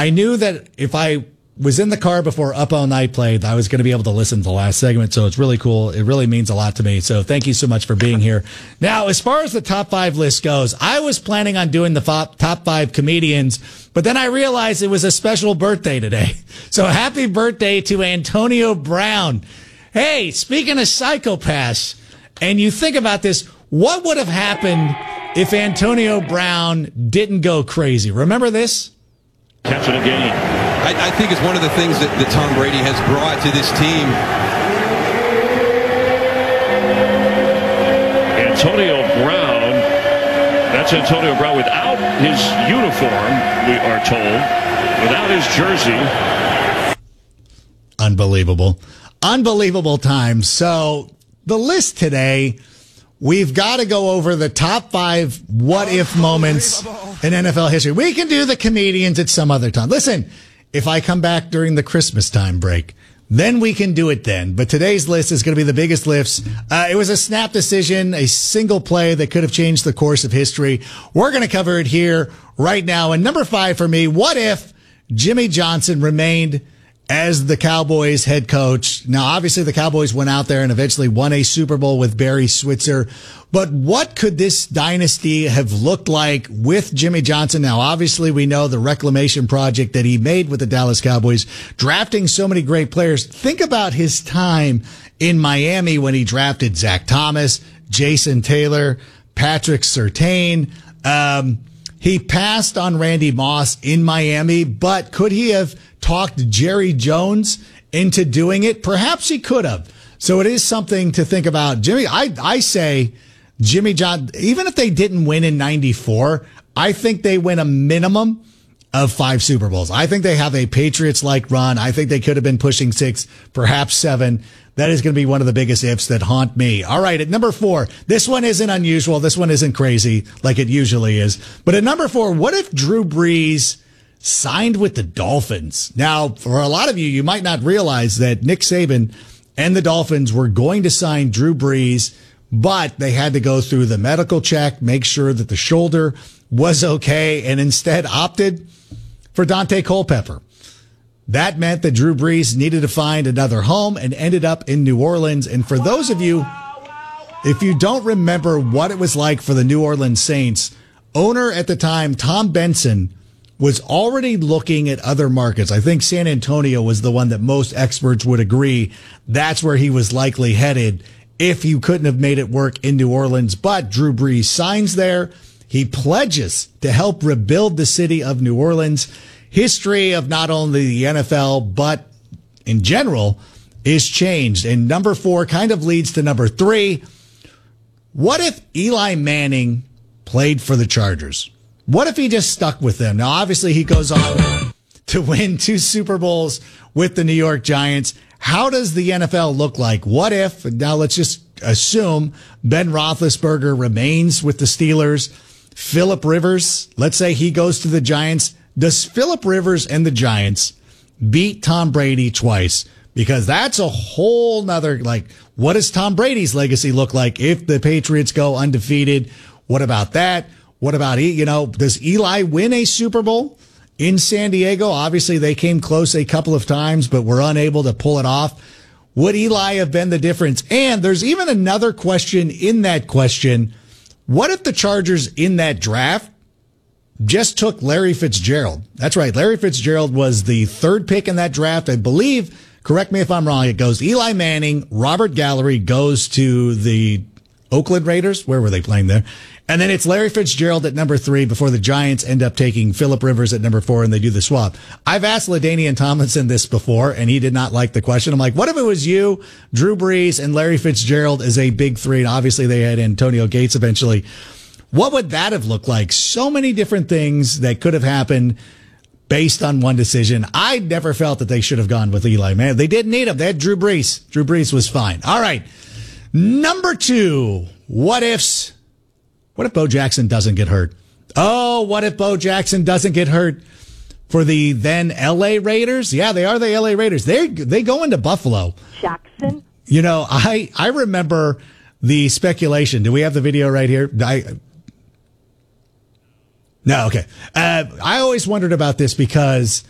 I knew that if I was in the car before Up All Night played, I was going to be able to listen to the last segment. So it's really cool. It really means a lot to me. So thank you so much for being here. Now, as far as the top 5 list goes, I was planning on doing the top 5 comedians, but then I realized it was a special birthday today. So happy birthday to Antonio Brown. Hey, speaking of psychopaths, and you think about this, what would have happened if Antonio Brown didn't go crazy? Remember this? Catching a game. I think it's one of the things that Tom Brady has brought to this team. Antonio Brown. That's Antonio Brown without his uniform, we are told. Without his jersey. Unbelievable. Unbelievable times. So the list today, we've got to go over the top 5 what-if moments in NFL history. We can do the comedians at some other time. Listen, if I come back during the Christmas time break, then we can do it then. But today's list is going to be the biggest lifts. It was a snap decision, a single play that could have changed the course of history. We're going to cover it here right now. And number 5 for me, what if Jimmy Johnson remained as the Cowboys head coach? Now, obviously, the Cowboys went out there and eventually won a Super Bowl with Barry Switzer. But what could this dynasty have looked like with Jimmy Johnson? Now, obviously, we know the reclamation project that he made with the Dallas Cowboys, drafting so many great players. Think about his time in Miami when he drafted Zach Thomas, Jason Taylor, Patrick Surtain. He passed on Randy Moss in Miami, but could he have talked Jerry Jones into doing it? Perhaps he could have. So it is something to think about. Jimmy, I say Jimmy John, even if they didn't win in 94, I think they win a minimum of 5 Super Bowls. I think they have a Patriots-like run. I think they could have been pushing 6, perhaps 7. That is going to be one of the biggest ifs that haunt me. All right, at number 4, this one isn't unusual. This one isn't crazy like it usually is. But at number 4, what if Drew Brees signed with the Dolphins? Now, for a lot of you, you might not realize that Nick Saban and the Dolphins were going to sign Drew Brees, but they had to go through the medical check, make sure that the shoulder was okay, and instead opted for Dante Culpepper. That meant that Drew Brees needed to find another home and ended up in New Orleans. And for those of you, if you don't remember what it was like for the New Orleans Saints, owner at the time, Tom Benson, was already looking at other markets. I think San Antonio was the one that most experts would agree that's where he was likely headed if you couldn't have made it work in New Orleans. But Drew Brees signs there. He pledges to help rebuild the city of New Orleans. History of not only the NFL, but in general, is changed. And number 4 kind of leads to number 3. What if Eli Manning played for the Chargers? What if he just stuck with them? Now, obviously, he goes on to win 2 Super Bowls with the New York Giants. How does the NFL look like? What if, now let's just assume Ben Roethlisberger remains with the Steelers. Phillip Rivers, let's say he goes to the Giants. Does Phillip Rivers and the Giants beat Tom Brady twice? Because that's a whole nother, like, what does Tom Brady's legacy look like if the Patriots go undefeated? What about that? What about, does Eli win a Super Bowl in San Diego? Obviously, they came close a couple of times, but were unable to pull it off. Would Eli have been the difference? And there's even another question in that question. What if the Chargers in that draft just took Larry Fitzgerald? That's right. Larry Fitzgerald was the 3rd pick in that draft. I believe, correct me if I'm wrong, it goes Eli Manning, Robert Gallery goes to the Oakland Raiders. Where were they playing there? And then it's Larry Fitzgerald at number 3 before the Giants end up taking Phillip Rivers at number 4 and they do the swap. I've asked LaDainian Tomlinson this before and he did not like the question. I'm like, what if it was you, Drew Brees, and Larry Fitzgerald as a big 3? And obviously they had Antonio Gates eventually. What would that have looked like? So many different things that could have happened based on one decision. I never felt that they should have gone with Eli Manning. They didn't need him. They had Drew Brees. Drew Brees was fine. All right. Number 2, what ifs? What if Bo Jackson doesn't get hurt? Oh, what if Bo Jackson doesn't get hurt for the then L.A. Raiders? Yeah, they are the L.A. Raiders. They go into Buffalo. Jackson? I remember the speculation. Do we have the video right here? No, okay. I always wondered about this because